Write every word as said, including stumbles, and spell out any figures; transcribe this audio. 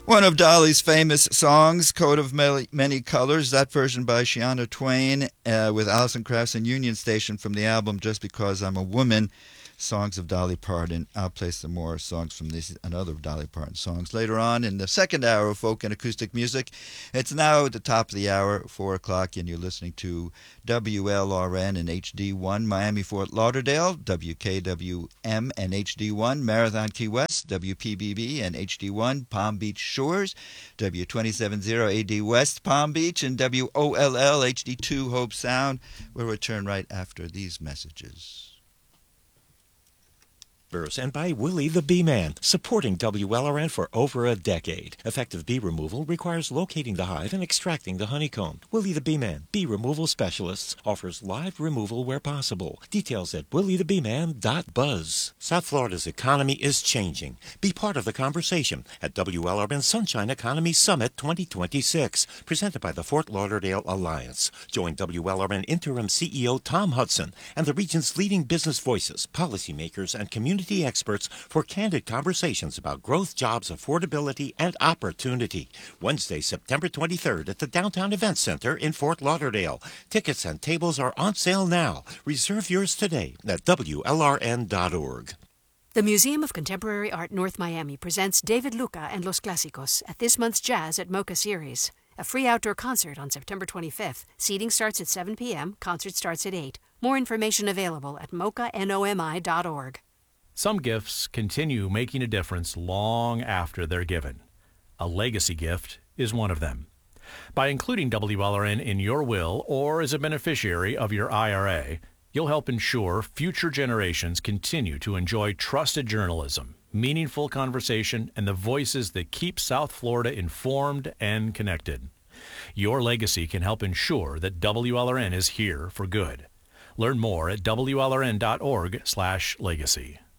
One of Dolly's famous songs, Coat of Many Colors, that version by Shania Twain uh, with Alison Krauss and Union Station from the album Just Because I'm a Woman, songs of Dolly Parton. I'll play some more songs from this and other Dolly Parton songs later on in the second hour of folk and acoustic music. It's now at the top of the hour, four o'clock, and you're listening to W L R N and H D one, Miami Fort Lauderdale, W K W M and H D one, Marathon Key West, W P B B and H D one, Palm Beach Shores, W two seventy A D West, Palm Beach, and W O L L H D two, Hope Sound. We'll return right after these messages. And by Willie the Bee Man, supporting W L R N for over a decade. Effective bee removal requires locating the hive and extracting the honeycomb. Willie the Bee Man, bee removal specialists, offers live removal where possible. Details at willie the bee man dot buzz. South Florida's economy is changing. Be part of the conversation at W L R N Sunshine Economy Summit twenty twenty-six, presented by the Fort Lauderdale Alliance. Join W L R N Interim C E O Tom Hudson and the region's leading business voices, policymakers, and community experts for candid conversations about growth, jobs, affordability, and opportunity. Wednesday, September twenty-third at the Downtown Events Center in Fort Lauderdale. Tickets and tables are on sale now. Reserve yours today at W L R N dot org. The Museum of Contemporary Art North Miami presents David Luca and Los Clásicos at this month's Jazz at Mocha Series. A free outdoor concert on September twenty-fifth. Seating starts at seven p.m. Concert starts at eight. More information available at mocha nomi dot org. Some gifts continue making a difference long after they're given. A legacy gift is one of them. By including W L R N in your will or as a beneficiary of your I R A, you'll help ensure future generations continue to enjoy trusted journalism, meaningful conversation, and the voices that keep South Florida informed and connected. Your legacy can help ensure that W L R N is here for good. Learn more at W L R N dot org slash legacy.